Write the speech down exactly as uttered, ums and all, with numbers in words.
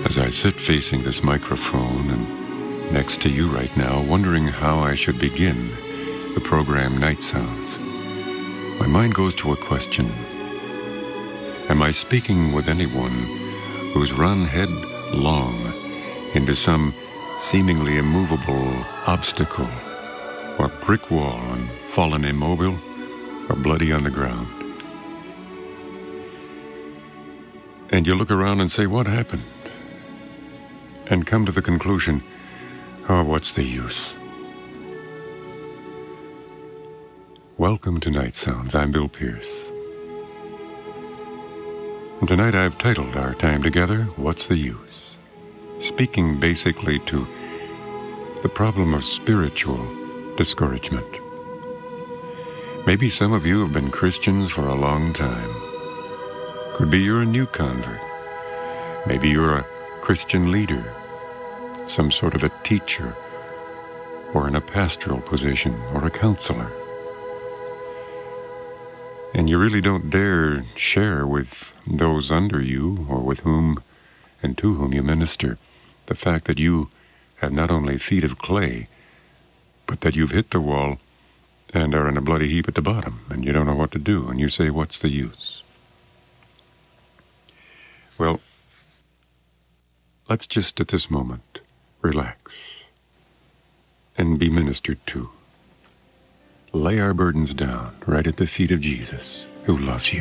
As I sit facing this microphone and next to you right now, wondering how I should begin the program Night Sounds, my mind goes to a question. Am I speaking with anyone who's run headlong into some seemingly immovable obstacle or brick wall and fallen immobile or bloody on the ground? And you look around and say, what happened? And come to the conclusion, oh, what's the use? Welcome to Night Sounds. I'm Bill Pierce. And tonight I've titled our time together, What's the Use? Speaking basically to the problem of spiritual discouragement. Maybe some of you have been Christians for a long time. Could be you're a new convert. Maybe you're a Christian leader, some sort of a teacher, or in a pastoral position, or a counselor. And you really don't dare share with those under you, or with whom and to whom you minister, the fact that you have not only feet of clay, but that you've hit the wall and are in a bloody heap at the bottom, and you don't know what to do, and you say, what's the use? Well, let's just at this moment relax and be ministered to. Lay our burdens down right at the feet of Jesus, who loves you.